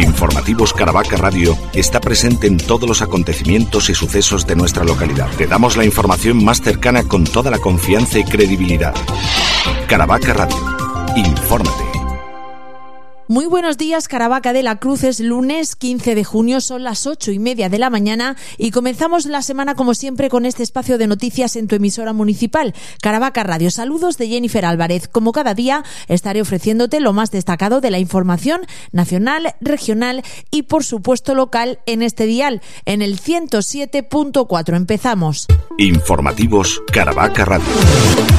Informativos Caravaca Radio está presente en todos los acontecimientos y sucesos de nuestra localidad. Te damos la información más cercana con toda la confianza y credibilidad. Caravaca Radio. Infórmate. Muy buenos días, Caravaca de la Cruz. Es lunes 15 de junio, son las 8:30 de la mañana y comenzamos la semana como siempre con este espacio de noticias en tu emisora municipal, Caravaca Radio. Saludos de Jennifer Álvarez. Como cada día estaré ofreciéndote lo más destacado de la información nacional, regional y por supuesto local en este dial, en el 107.4. Empezamos. Informativos Caravaca Radio.